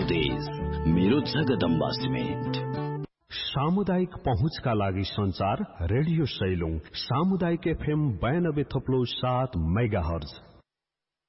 देश मेरो जगदम्बा सिमेन्ट। सामुदायिक पहुँचका लागि संचार रेडियो सैलुङ सामुदायिक FM 92.7 मेगाहर्ज।